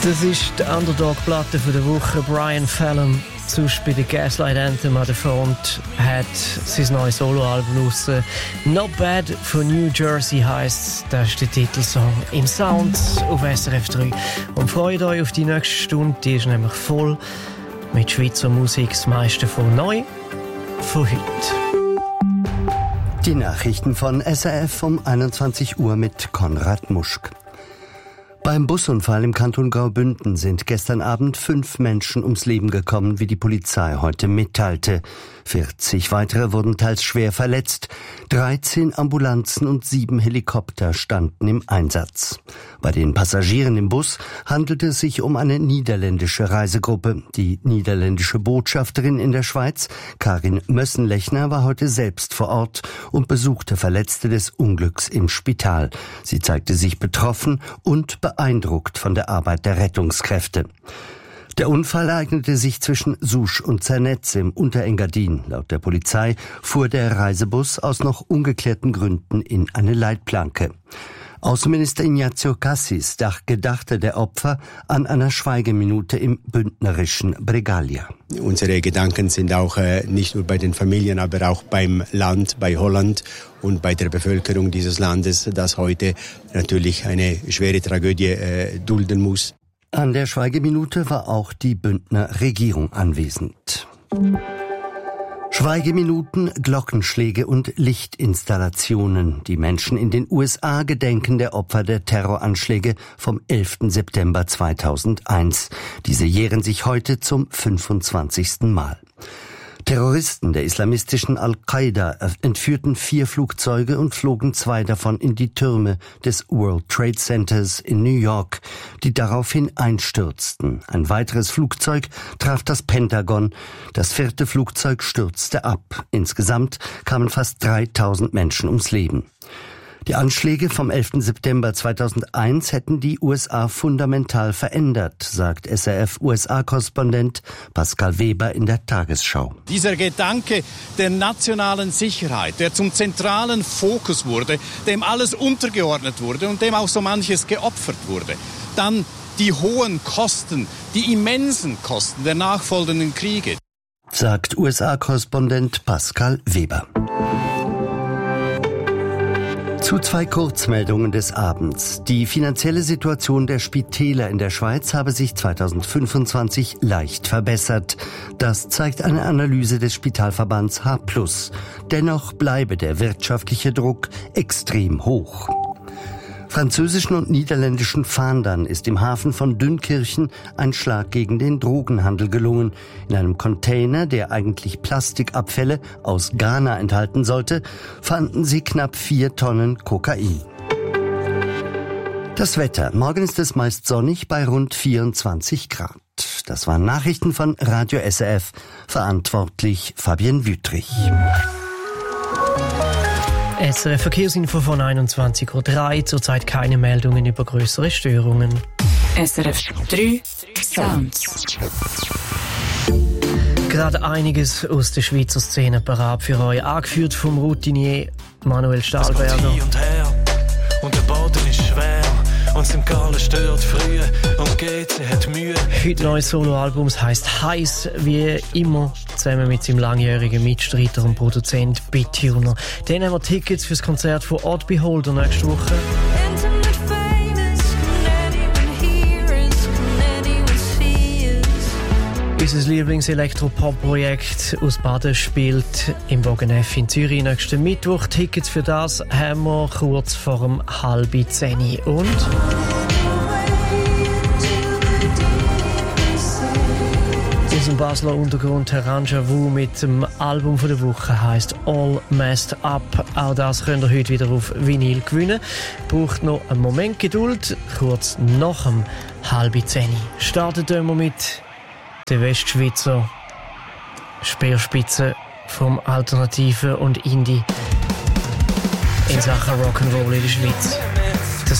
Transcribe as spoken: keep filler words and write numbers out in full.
Das ist die Underdog-Platte der Woche. Brian Fallon, sonst bei der Gaslight Anthem an der Front, hat sein neues Soloalbum raus. Not Bad von New Jersey heisst, das ist der Titelsong im Sound auf S R F drei. Und freut euch auf die nächste Stunde, die ist nämlich voll mit Schweizer Musik, das meiste von neu, von heute. Die Nachrichten von S R F um einundzwanzig Uhr mit Konrad Muschk. Beim Busunfall im Kanton Graubünden sind gestern Abend fünf Menschen ums Leben gekommen, wie die Polizei heute mitteilte. vierzig weitere wurden teils schwer verletzt. dreizehn Ambulanzen und sieben Helikopter standen im Einsatz. Bei den Passagieren im Bus handelte es sich um eine niederländische Reisegruppe. Die niederländische Botschafterin in der Schweiz, Karin Mössenlechner, war heute selbst vor Ort und besuchte Verletzte des Unglücks im Spital. Sie zeigte sich betroffen und beeindruckt von der Arbeit der Rettungskräfte. Der Unfall ereignete sich zwischen Susch und Zernetz im Unterengadin. Laut der Polizei fuhr der Reisebus aus noch ungeklärten Gründen in eine Leitplanke. Außenminister Ignazio Cassis gedachte der Opfer an einer Schweigeminute im bündnerischen Bregaglia. Unsere Gedanken sind auch äh, nicht nur bei den Familien, aber auch beim Land, bei Holland und bei der Bevölkerung dieses Landes, das heute natürlich eine schwere Tragödie äh, dulden muss. An der Schweigeminute war auch die Bündner Regierung anwesend. Schweigeminuten, Glockenschläge und Lichtinstallationen. Die Menschen in den U S A gedenken der Opfer der Terroranschläge vom elften September zweitausendeins. Diese jähren sich heute zum fünfundzwanzigsten Mal. Terroristen der islamistischen Al-Qaida entführten vier Flugzeuge und flogen zwei davon in die Türme des World Trade Centers in New York, die daraufhin einstürzten. Ein weiteres Flugzeug traf das Pentagon. Das vierte Flugzeug stürzte ab. Insgesamt kamen fast dreitausend Menschen ums Leben. Die Anschläge vom elften September zweitausendeins hätten die U S A fundamental verändert, sagt S R F-U S A-Korrespondent Pascal Weber in der Tagesschau. Dieser Gedanke der nationalen Sicherheit, der zum zentralen Fokus wurde, dem alles untergeordnet wurde und dem auch so manches geopfert wurde. Dann die hohen Kosten, die immensen Kosten der nachfolgenden Kriege, sagt U S A-Korrespondent Pascal Weber. Zu zwei Kurzmeldungen des Abends. Die finanzielle Situation der Spitäler in der Schweiz habe sich zweitausendfünfundzwanzig leicht verbessert. Das zeigt eine Analyse des Spitalverbands H plus. Dennoch bleibe der wirtschaftliche Druck extrem hoch. Französischen und niederländischen Fahndern ist im Hafen von Dünkirchen ein Schlag gegen den Drogenhandel gelungen. In einem Container, der eigentlich Plastikabfälle aus Ghana enthalten sollte, fanden sie knapp vier Tonnen Kokain. Das Wetter. Morgen ist es meist sonnig bei rund vierundzwanzig Grad. Das waren Nachrichten von Radio S R F. Verantwortlich Fabienne Wüttrich. S R F Verkehrsinfo von einundzwanzig Uhr drei. Zurzeit keine Meldungen über größere Störungen. S R F drei Sounds. Gerade einiges aus der Schweizer Szene parat für euch. Angeführt vom Routinier Manuel Stahlberger. Und her, und der Boden ist schwer. Und Sankt Gallen stört früh und geht, sie hat Mühe. Heute neues Soloalbum heisst «Heiß», wie immer zusammen mit seinem langjährigen Mitstreiter und Produzent B-Tuner. Dann haben wir Tickets fürs Konzert von Odd Beholder nächste Woche. Unser Lieblings-Elektropop-Projekt aus Baden spielt im Bogen F in Zürich nächsten Mittwoch. Tickets für das haben wir kurz vor dem halben zehn. Und aus dem Basler Untergrund Heranja Vu mit dem Album von der Woche heisst «All Messed Up». Auch das könnt ihr heute wieder auf Vinyl gewinnen. Braucht noch einen Moment Geduld. Kurz nach dem halben zehn startet wir mit der Westschweizer Speerspitze vom Alternativen und Indie in Sachen Rock'n'Roll in der Schweiz.